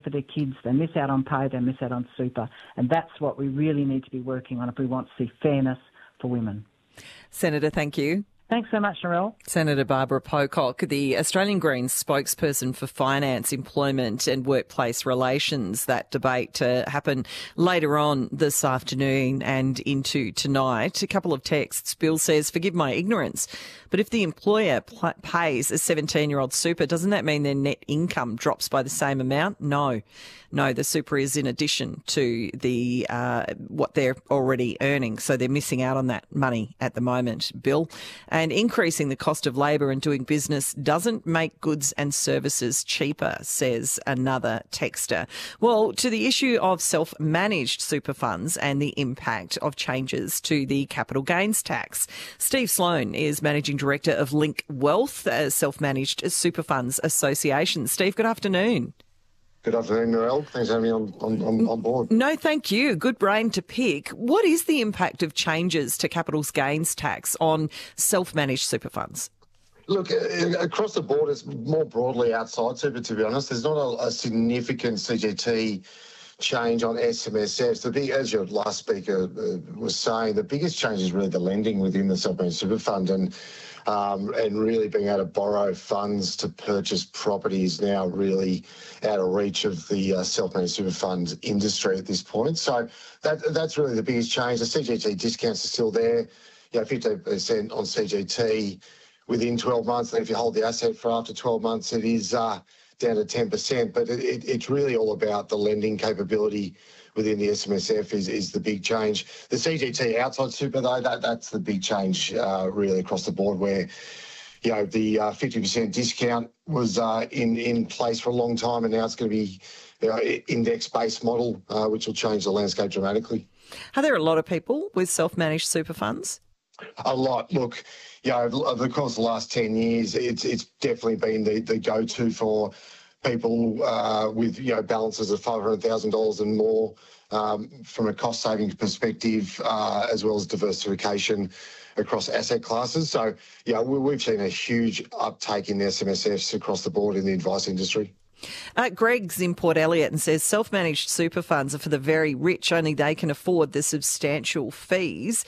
for their kids. They miss out on pay, they miss out on super. And that's what we really need to be working on if we want to see fairness for women. Senator, thank you. Thanks so much, Narelle. Senator Barbara Pocock, the Australian Greens spokesperson for finance, employment and workplace relations. That debate happen later on this afternoon and into tonight. A couple of texts. Bill says, forgive my ignorance, but if the employer pays a 17-year-old super, doesn't that mean their net income drops by the same amount? No, the super is in addition to the what they're already earning, so they're missing out on that money at the moment, Bill. And increasing the cost of labour and doing business doesn't make goods and services cheaper, says another texter. Well, to the issue of self-managed super funds and the impact of changes to the capital gains tax. Steve Sloan is Managing Director of Link Wealth, a self-managed super funds association. Steve, good afternoon. Good afternoon, Narelle. Thanks for having me on board. No, thank you. Good brain to pick. What is the impact of changes to capital gains tax on self-managed super funds? Look, across the board, it's more broadly outside super, to be honest. There's not a significant CGT change on SMSFs. As your last speaker was saying, the biggest change is really the lending within the self-managed super fund, and really being able to borrow funds to purchase properties now really out of reach of the self-managed super fund industry at this point. So that's really the biggest change. The CGT discounts are still there, 15% on CGT within 12 months. And if you hold the asset for after 12 months, it is down to 10%. But it's really all about the lending capability within the SMSF is the big change. The CGT outside super, though, that's the big change really across the board, where the 50% discount was in place for a long time, and now it's going to be index-based model, which will change the landscape dramatically. Are there a lot of people with self-managed super funds? A lot. Look, over the course of the last 10 years, it's definitely been the go-to for people with balances of $500,000 and more, from a cost savings perspective, as well as diversification across asset classes. So we've seen a huge uptake in the SMSFs across the board in the advice industry. Greg's in Port Elliot and says self-managed super funds are for the very rich. Only they can afford the substantial fees.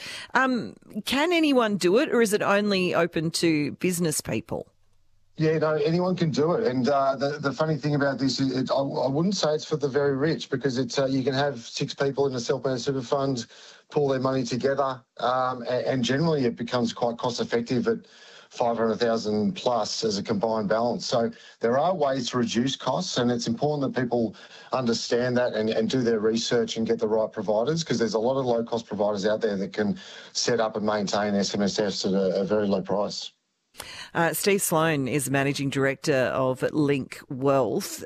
Can anyone do it, or is it only open to business people? Yeah, no, anyone can do it. And the funny thing about this is I wouldn't say it's for the very rich, because it's you can have 6 people in a self-managed super fund pull their money together, and generally it becomes quite cost-effective at $500,000 plus as a combined balance. So there are ways to reduce costs, and it's important that people understand that and do their research and get the right providers, because there's a lot of low-cost providers out there that can set up and maintain SMSFs at a very low price. Steve Sloan is Managing Director of Link Wealth.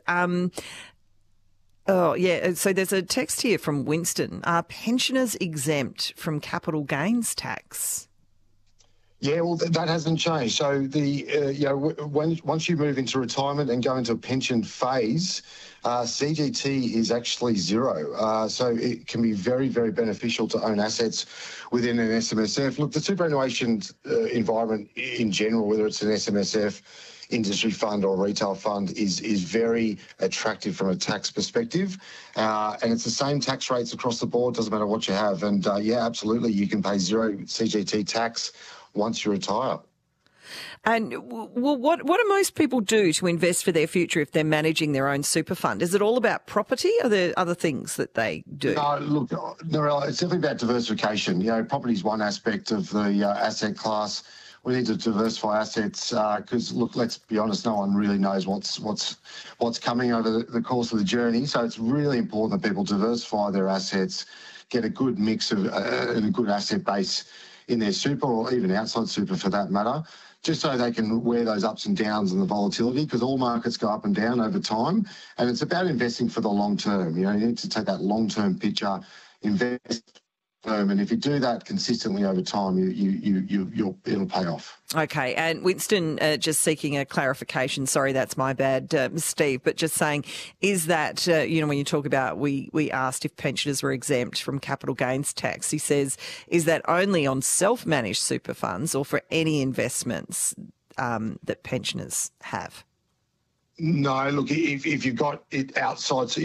So there's a text here from Winston. Are pensioners exempt from capital gains tax? Yeah, well, that hasn't changed. So once you move into retirement and go into a pension phase, CGT is actually zero. So it can be very, very beneficial to own assets within an SMSF. Look, the superannuation environment in general, whether it's an SMSF, industry fund or retail fund, is very attractive from a tax perspective. And it's the same tax rates across the board, doesn't matter what you have. And absolutely, you can pay zero CGT tax once you retire. And what do most people do to invest for their future if they're managing their own super fund? Is it all about property, or are there other things that they do? No, look, Narelle, it's definitely about diversification. Property is one aspect of the asset class. We need to diversify assets because, look, let's be honest, no one really knows what's coming over the course of the journey. So it's really important that people diversify their assets, get a good mix of and a good asset base in their super, or even outside super for that matter, just so they can wear those ups and downs and the volatility, because all markets go up and down over time. And it's about investing for the long term. You need to take that long-term picture, invest. And if you do that consistently over time, it'll pay off. Okay, and Winston, just seeking a clarification. Sorry, that's my bad, Steve. But just saying, is that when you talk about we asked if pensioners were exempt from capital gains tax? He says, is that only on self-managed super funds or for any investments that pensioners have? No, look, if you've got it outside,